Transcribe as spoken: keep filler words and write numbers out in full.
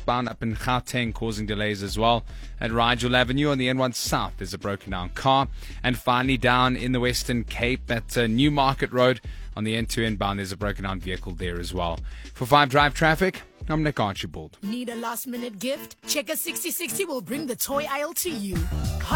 westbound up in Gauteng, causing delays as well. At Rigel Avenue on the N one South, there's a broken down car. And finally, down in the Western Cape at uh, Newmarket Road on the N two inbound, there's a broken down vehicle there as well. For five Drive Traffic, I'm Nick Archibald. Need a last minute gift? Checker sixty sixty will bring the toy aisle to you.